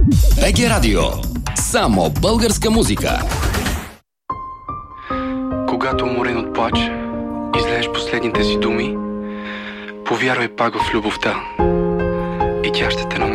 БГ Радио. Само българска музика. Когато уморен от плач, излееш последните си думи, повярвай пак в любовта и тя ще те намери.